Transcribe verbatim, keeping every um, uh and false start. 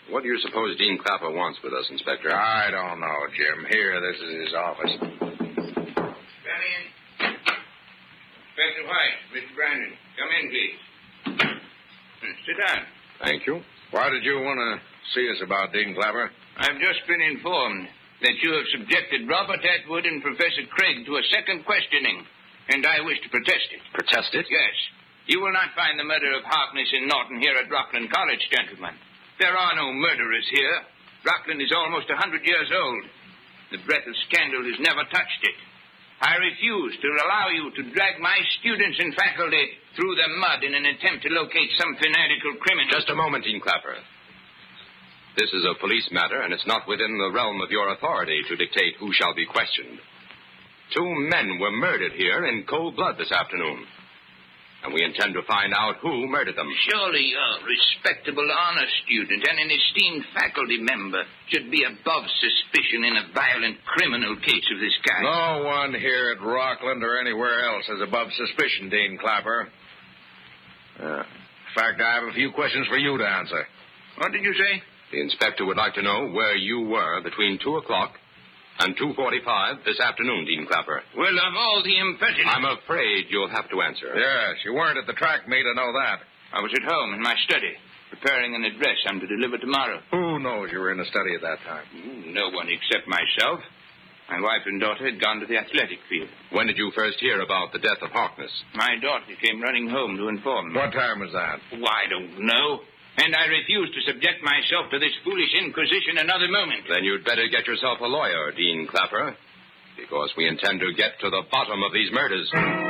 What do you suppose Dean Clapper wants with us, Inspector? I don't know, Jim. Here, this is his office. Come in. Inspector White, Mister Brandon. Come in, please. Sit down. Thank you. Why did you want to see us about Dean Clapper? I've just been informed that you have subjected Robert Atwood and Professor Craig to a second questioning, and I wish to protest it. Protest it? Yes. You will not find the murder of Harkness and Norton here at Rockland College, gentlemen. There are no murderers here. Rockland is almost a hundred years old. The breath of scandal has never touched it. I refuse to allow you to drag my students and faculty through the mud in an attempt to locate some fanatical criminal. Just a moment, Dean Clapper. This is a police matter, and it's not within the realm of your authority to dictate who shall be questioned. Two men were murdered here in cold blood this afternoon, and we intend to find out who murdered them. Surely a respectable honor student and an esteemed faculty member should be above suspicion in a violent criminal case of this kind. No one here at Rockland or anywhere else is above suspicion, Dean Clapper. Uh, in fact, I have a few questions for you to answer. What did you say? The inspector would like to know where you were between two o'clock and two forty-five this afternoon, Dean Clapper. Well, of all the impertinent... I'm afraid you'll have to answer. Yes, you weren't at the track meet, I know that. I was at home in my study, preparing an address I'm to deliver tomorrow. Who knows you were in the study at that time? No one except myself. My wife and daughter had gone to the athletic field. When did you first hear about the death of Harkness? My daughter came running home to inform me. What time was that? Oh, I don't know. And I refuse to subject myself to this foolish inquisition another moment. Then you'd better get yourself a lawyer, Dean Clapper, because we intend to get to the bottom of these murders.